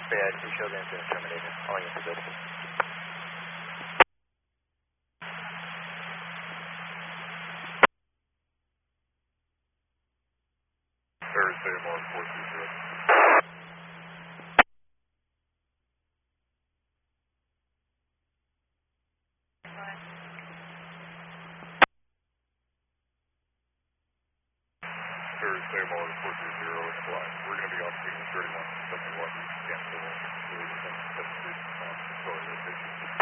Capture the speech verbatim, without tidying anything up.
That's bad. We show the incident terminated. All units available. Thursday, Mark four two zero. Thursday, Mark four two zero is fly. We're going to be off scene at thirty-one, seven one, cancel, release seven three, sorry, rotation.